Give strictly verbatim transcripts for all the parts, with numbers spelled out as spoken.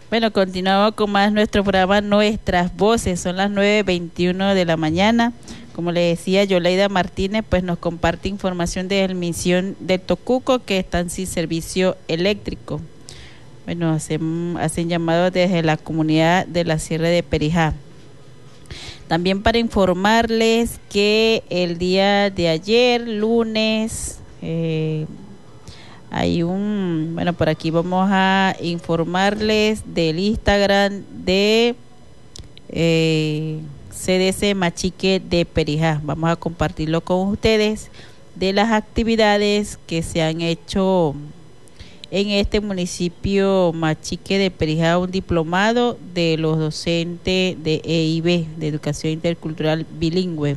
Bueno, continuamos con más nuestro programa Nuestras Voces. Son las nueve veintiuno de la mañana. Como le decía, Yoleida Martínez pues nos comparte información de la misión de Tocuco, que están sin servicio eléctrico. Bueno, hacen, hacen llamado desde la comunidad de la Sierra de Perijá. También para informarles que el día de ayer, lunes, eh, hay un, bueno, por aquí vamos a informarles del Instagram de eh, C D C Machique de Perijá. Vamos a compartirlo con ustedes de las actividades que se han hecho en este municipio Machique de Perijá, un diplomado de los docentes de E I B, de Educación Intercultural Bilingüe.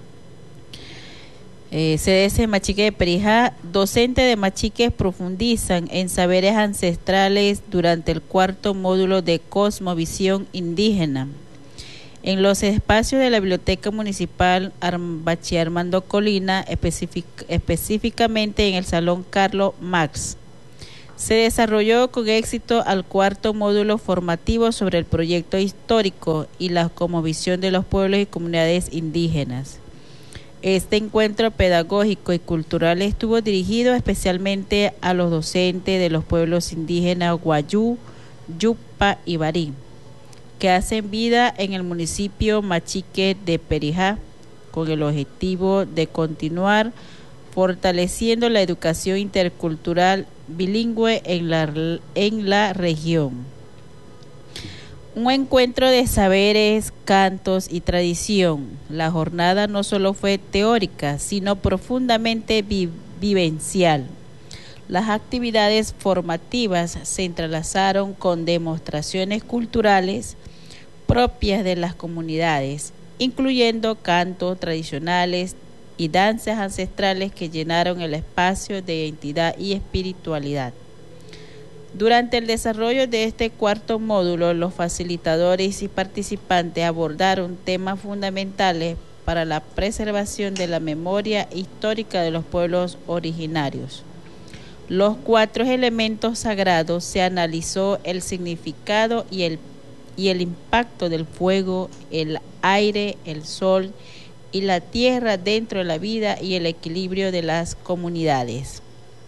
Eh, C D C Machique de Perijá, docentes de Machiques profundizan en saberes ancestrales durante el cuarto módulo de Cosmovisión Indígena. En los espacios de la Biblioteca Municipal Bachiller Armando Colina, específic, específicamente en el Salón Carlos Marx, se desarrolló con éxito al cuarto módulo formativo sobre el proyecto histórico y la cosmovisión de los pueblos y comunidades indígenas. Este encuentro pedagógico y cultural estuvo dirigido especialmente a los docentes de los pueblos indígenas Guayú, Yupa y Barí, que hacen vida en el municipio Machique de Perijá, con el objetivo de continuar fortaleciendo la educación intercultural bilingüe en la, en la región. Un encuentro de saberes, cantos y tradición. La jornada no solo fue teórica, sino profundamente vi- vivencial. Las actividades formativas se entrelazaron con demostraciones culturales propias de las comunidades, incluyendo cantos tradicionales y danzas ancestrales que llenaron el espacio de identidad y espiritualidad. Durante el desarrollo de este cuarto módulo, los facilitadores y participantes abordaron temas fundamentales para la preservación de la memoria histórica de los pueblos originarios. Los cuatro elementos sagrados se analizó el significado y el, y el impacto del fuego, el aire, el sol y la tierra dentro de la vida y el equilibrio de las comunidades.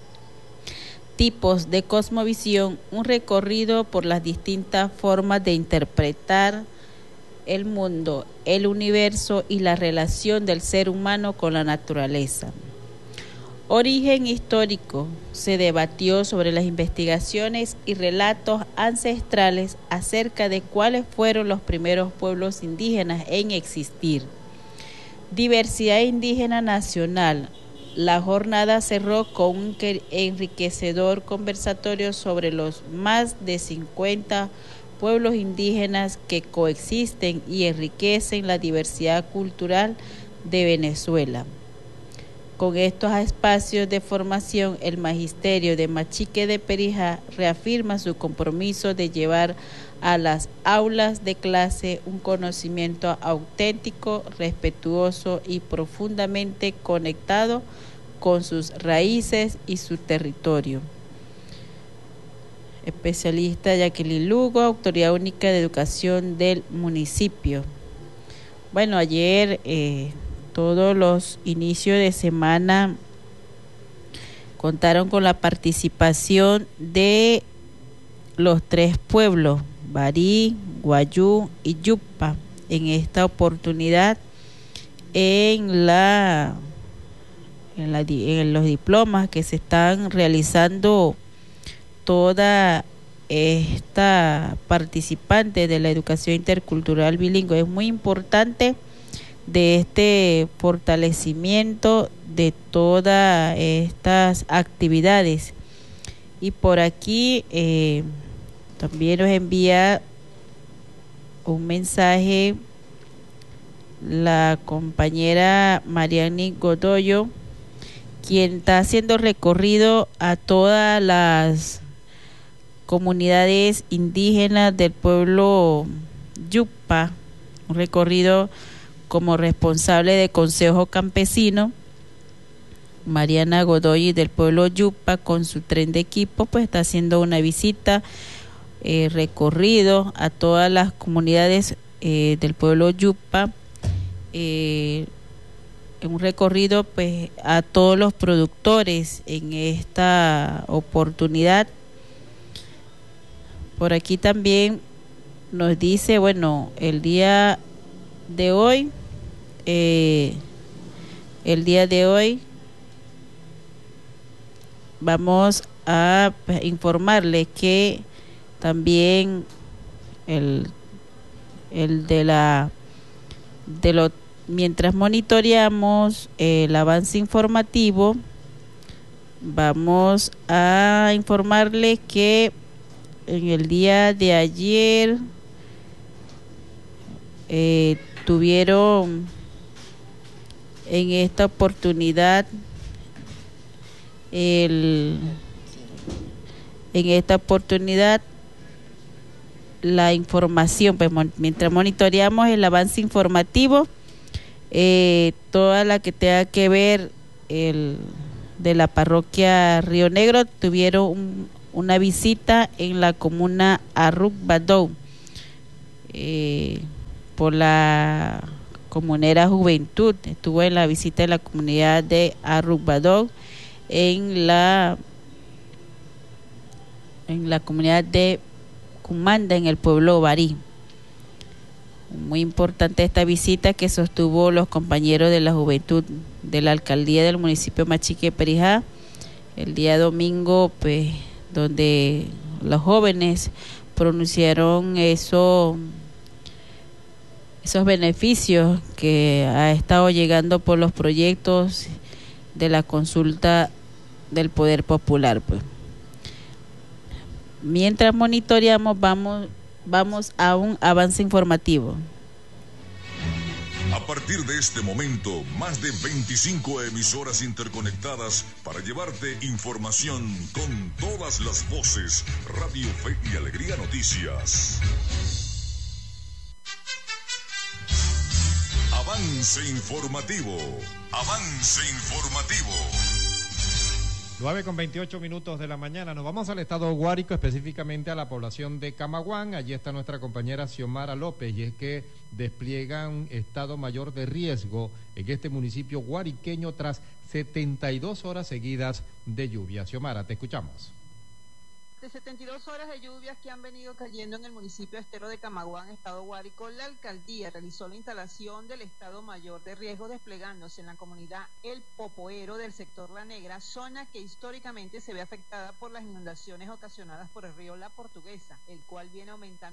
Tipos de cosmovisión, un recorrido por las distintas formas de interpretar el mundo, el universo y la relación del ser humano con la naturaleza. Origen histórico, se debatió sobre las investigaciones y relatos ancestrales acerca de cuáles fueron los primeros pueblos indígenas en existir. Diversidad indígena nacional. La jornada cerró con un enriquecedor conversatorio sobre los más de cincuenta pueblos indígenas que coexisten y enriquecen la diversidad cultural de Venezuela. Con estos espacios de formación, el Magisterio de Machique de Perijá reafirma su compromiso de llevar a las aulas de clase un conocimiento auténtico, respetuoso y profundamente conectado con sus raíces y su territorio. Especialista Jacqueline Lugo, Autoridad Única de Educación del municipio. Bueno, ayer eh, todos los inicios de semana contaron con la participación de los tres pueblos, Barí, Guayú y Yupa, en esta oportunidad en la, en la en los diplomas que se están realizando toda esta participante de la educación intercultural bilingüe. Es muy importante de este fortalecimiento de todas estas actividades. Y por aquí eh, también nos envía un mensaje la compañera Mariani Godoyo, quien está haciendo recorrido a todas las comunidades indígenas del pueblo Yupa, un recorrido como responsable de Consejo Campesino. Mariana Godoy del pueblo Yupa con su tren de equipo pues está haciendo una visita eh, recorrido a todas las comunidades eh, del pueblo Yupa, eh, un recorrido pues a todos los productores en esta oportunidad. Por aquí también nos dice, bueno, el día de hoy, eh, el día de hoy vamos a pues, informarle que también el, el de la de lo mientras monitoreamos el avance informativo, vamos a informarle que en el día de ayer eh, tuvieron en esta oportunidad el en esta oportunidad la información, pues mientras monitoreamos el avance informativo, eh, toda la que tenga que ver el de la parroquia Río Negro tuvieron un, una visita en la comuna Arruc Badou eh, por la comunera Juventud. Estuvo en la visita de la comunidad de Arruc Badou en la en la comunidad de Cumanda, en el pueblo Barí. Muy importante esta visita que sostuvo los compañeros de la juventud de la alcaldía del municipio Machique Perijá el día domingo, pues donde los jóvenes pronunciaron eso, esos beneficios que ha estado llegando por los proyectos de la consulta del Poder Popular, pues. Mientras monitoreamos, vamos, vamos a un avance informativo. A partir de este momento, más de veinticinco emisoras interconectadas para llevarte información con todas las voces. Radio Fe y Alegría Noticias. Avance informativo. Avance informativo. nueve con veintiocho minutos de la mañana. Nos vamos al estado Guárico, específicamente a la población de Camaguán. Allí está nuestra compañera Xiomara López, y es que despliegan estado mayor de riesgo en este municipio guariqueño tras setenta y dos horas seguidas de lluvia. Xiomara, te escuchamos. De setenta y dos horas de lluvias que han venido cayendo en el municipio estero de Camaguán, estado Guárico, la alcaldía realizó la instalación del estado mayor de riesgo desplegándose en la comunidad El Popoero del sector La Negra, zona que históricamente se ve afectada por las inundaciones ocasionadas por el río La Portuguesa, el cual viene aumentando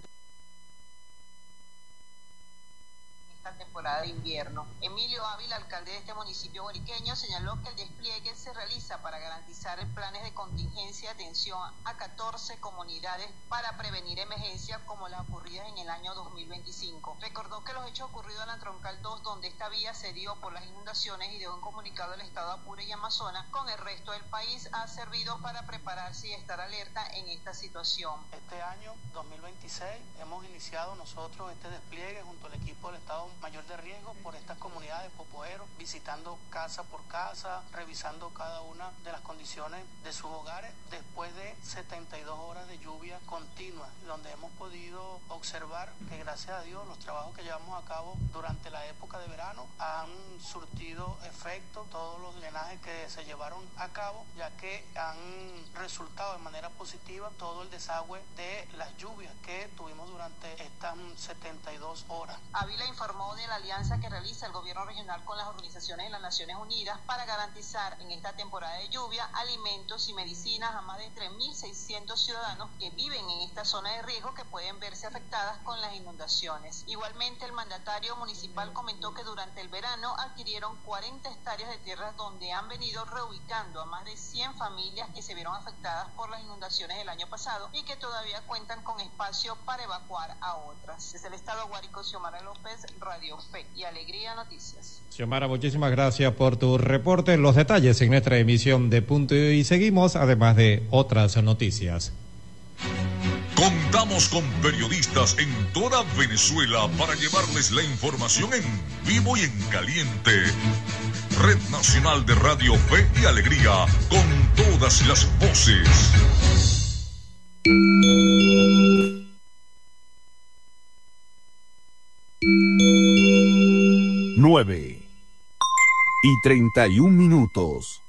temporada de invierno. Emilio Ávila, alcalde de este municipio guariqueño, señaló que el despliegue se realiza para garantizar planes de contingencia y atención a catorce comunidades para prevenir emergencias como las ocurridas en el año dos mil veinticinco. Recordó que los hechos ocurridos en la Troncal dos, donde esta vía se dio por las inundaciones y dejó un comunicado al estado Apure y Amazonas con el resto del país, ha servido para prepararse y estar alerta en esta situación. Este año dos mil veintiséis hemos iniciado nosotros este despliegue junto al equipo del estado mayor de riesgo por estas comunidades popoeros, visitando casa por casa, revisando cada una de las condiciones de sus hogares después de setenta y dos horas de lluvia continua, donde hemos podido observar que gracias a Dios los trabajos que llevamos a cabo durante la época de verano han surtido efecto, todos los drenajes que se llevaron a cabo, ya que han resultado de manera positiva todo el desagüe de las lluvias que tuvimos durante estas setenta y dos horas. Ávila informó de la alianza que realiza el gobierno regional con las organizaciones de las Naciones Unidas para garantizar en esta temporada de lluvia alimentos y medicinas a más de tres mil seiscientos ciudadanos que viven en esta zona de riesgo que pueden verse afectadas con las inundaciones. Igualmente, el mandatario municipal comentó que durante el verano adquirieron cuarenta hectáreas de tierras donde han venido reubicando a más de cien familias que se vieron afectadas por las inundaciones del año pasado y que todavía cuentan con espacio para evacuar a otras. Desde el estado Guárico, Xiomara López, Radio Fe y Alegría Noticias. Xiomara, muchísimas gracias por tu reporte. Los detalles en nuestra emisión de Punto y Seguimos, además de otras noticias. Contamos con periodistas en toda Venezuela para llevarles la información en vivo y en caliente. Red Nacional de Radio Fe y Alegría, con todas las voces. nueve y treinta y un minutos.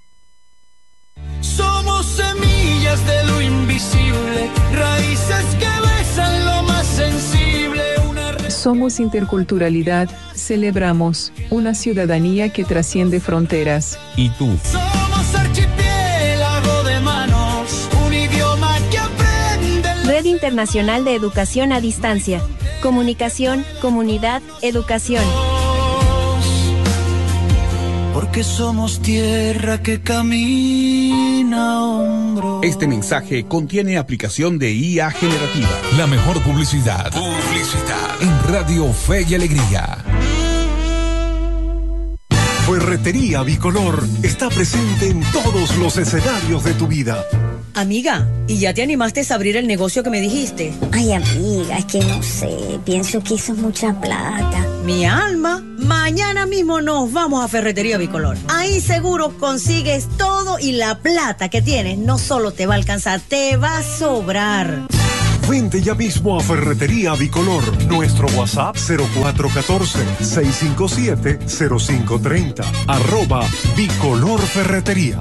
Somos semillas de lo invisible, raíces que besan lo más sensible. Una... Somos interculturalidad, celebramos una ciudadanía que trasciende fronteras. ¿Y tú? Somos archipiélago de manos, un idioma que aprende. Red Internacional de Educación a Distancia. Comunicación, comunidad, educación. Porque somos tierra que camina a hombros. Este mensaje contiene aplicación de I A generativa. La mejor publicidad. Publicidad. En Radio Fe y Alegría. Ferretería Bicolor está presente en todos los escenarios de tu vida. Amiga, ¿y ya te animaste a abrir el negocio que me dijiste? Ay, amiga, es que no sé, pienso que eso es mucha plata. Mi alma, mañana mismo nos vamos a Ferretería Bicolor. Ahí seguro consigues todo y la plata que tienes no solo te va a alcanzar, te va a sobrar. Vente ya mismo a Ferretería Bicolor. Nuestro WhatsApp cero cuatro uno cuatro, seis cinco siete, cero cinco tres cero. Arroba Bicolor Ferretería.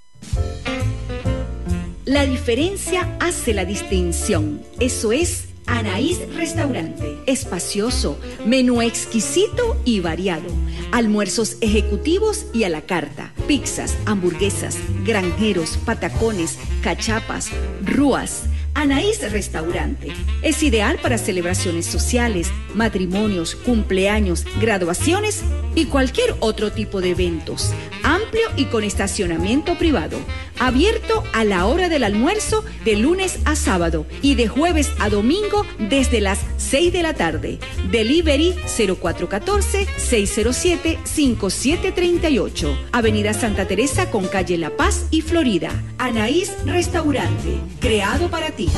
La diferencia hace la distinción. Eso es Anaís Restaurante. Espacioso, menú exquisito y variado. Almuerzos ejecutivos y a la carta. Pizzas, hamburguesas, granjeros, patacones, cachapas, rúas. Anaís Restaurante es ideal para celebraciones sociales, matrimonios, cumpleaños, graduaciones y cualquier otro tipo de eventos. Amplio y con estacionamiento privado. Abierto a la hora del almuerzo de lunes a sábado y de jueves a domingo desde las seis de la tarde. Delivery cero cuatro uno cuatro, seis cero siete, cinco siete tres ocho. Avenida Santa Teresa con calle La Paz y Florida. Anaís Restaurante, creado para ti.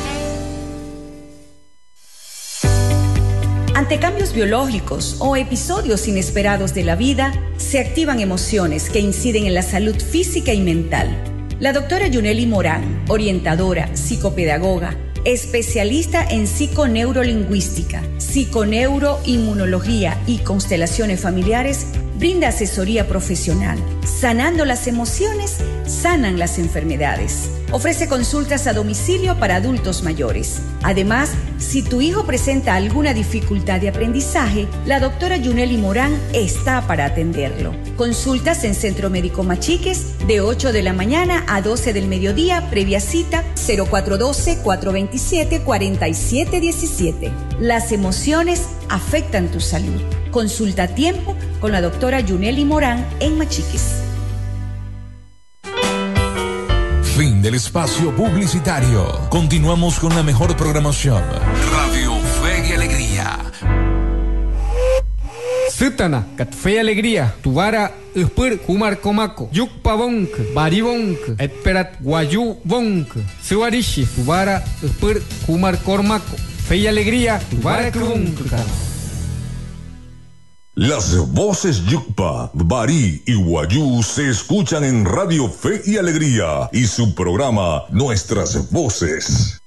Ante cambios biológicos o episodios inesperados de la vida, se activan emociones que inciden en la salud física y mental. La doctora Yuneli Morán, orientadora, psicopedagoga, especialista en psiconeurolingüística, psiconeuroinmunología y constelaciones familiares, brinda asesoría profesional. Sanando las emociones, sanan las enfermedades. Ofrece consultas a domicilio para adultos mayores. Además, si tu hijo presenta alguna dificultad de aprendizaje, la doctora Yuneli Morán está para atenderlo. Consultas en Centro Médico Machiques de ocho de la mañana a doce del mediodía, previa cita cero cuatro uno dos, cuatro dos siete, cuatro siete uno siete. Las emociones afectan tu salud. Consulta a tiempo con la doctora Yuneli Morán en Machiques. Fin del espacio publicitario. Continuamos con la mejor programación. Radio Fe y Alegría. Sutana, kat Fe y Alegría. Tuvara uspur kumar komako. Yuk pavonk, baribonk, etperat guayu bonk. Suarishi, tuvara uspur kumar kormako. Fe y Alegría, tuvara krunk. Las voces Yucpa, Barí y Guayú se escuchan en Radio Fe y Alegría y su programa Nuestras Voces.